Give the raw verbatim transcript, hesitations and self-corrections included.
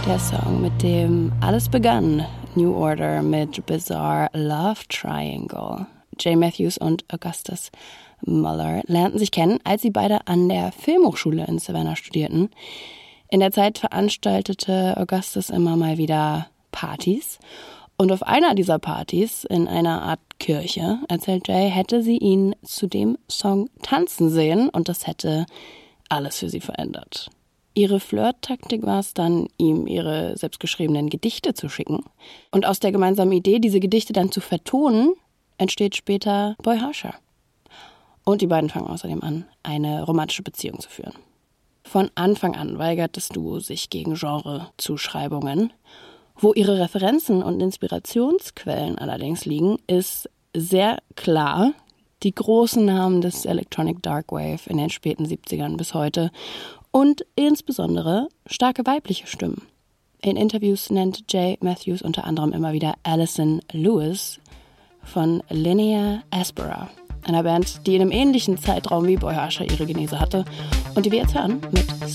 Der Song, mit dem alles begann. New Order mit Bizarre Love Triangle. Jay Matthews und Augustus Muller lernten sich kennen, als sie beide an der Filmhochschule in Savannah studierten. In der Zeit veranstaltete Augustus immer mal wieder Partys. Und auf einer dieser Partys, in einer Art Kirche, erzählt Jay, hätte sie ihn zu dem Song tanzen sehen und das hätte alles für sie verändert. Ihre Flirt-Taktik war es dann, ihm ihre selbstgeschriebenen Gedichte zu schicken. Und aus der gemeinsamen Idee, diese Gedichte dann zu vertonen, entsteht später Boy Harsher. Und die beiden fangen außerdem an, eine romantische Beziehung zu führen. Von Anfang an weigert das Duo sich gegen Genre-Zuschreibungen. Wo ihre Referenzen und Inspirationsquellen allerdings liegen, ist sehr klar. Die großen Namen des Electronic Darkwave in den späten siebzigern bis heute und insbesondere starke weibliche Stimmen. In Interviews nennt Jay Matthews unter anderem immer wieder Alison Lewis von Linnea Aspera, einer Band, die in einem ähnlichen Zeitraum wie Boy Harsher ihre Genese hatte und die wir jetzt hören mit